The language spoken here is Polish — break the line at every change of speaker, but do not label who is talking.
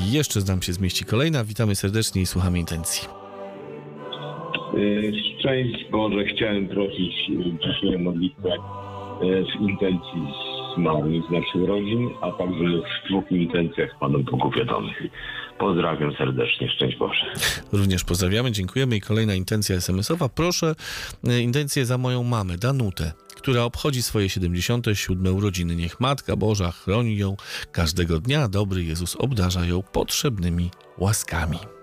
jeszcze nam się zmieści kolejna. Witamy serdecznie i słuchamy intencji.
Szczęść Boże, chciałem prosić dzisiaj modlitwę w intencji zmarłych z naszych rodzin, a także w 2 intencjach Panu Bogu wiadomych. Pozdrawiam serdecznie, szczęść Boże.
Również pozdrawiamy, dziękujemy. I kolejna intencja SMS-owa. Proszę intencję za moją mamę, Danutę, która obchodzi swoje 77 urodziny. Niech Matka Boża chroni ją każdego dnia. Dobry Jezus obdarza ją potrzebnymi łaskami.